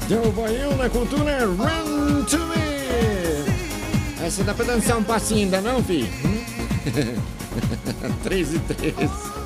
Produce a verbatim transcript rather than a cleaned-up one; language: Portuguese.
Deu banho na cultura, Run to Me. Essa dá pra dançar um passinho, ainda não, filho? Três e três.